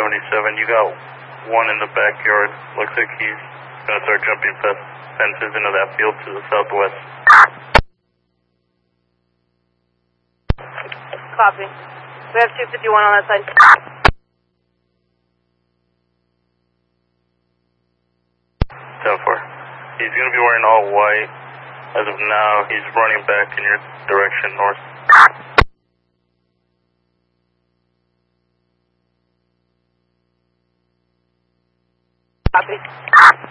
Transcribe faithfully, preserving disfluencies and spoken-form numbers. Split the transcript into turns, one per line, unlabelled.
seventy-seven, you got one in the backyard. Looks like he's going to start jumping past fences into that field to the southwest.
Copy. We have two fifty-one on that side.
ten four. He's going to be wearing all white. As of now, he's running back in your direction north.
Copy.